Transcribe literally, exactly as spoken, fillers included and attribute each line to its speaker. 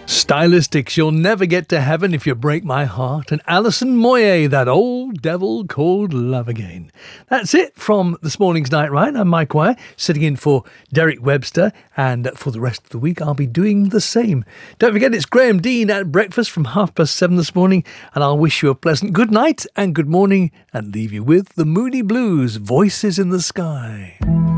Speaker 1: Stylistics, You'll Never Get to Heaven If You Break My Heart, and Alison Moyet, That Old Devil Called Love Again. That's it from this morning's Night Ride. I'm Mike Wire, sitting in for Derek Webster, and for the rest of the week I'll be doing the same. Don't forget, it's Graham Dean at breakfast from half past seven this morning, and I'll wish you a pleasant good night and good morning, and leave you with the Moody Blues, Voices in the Sky.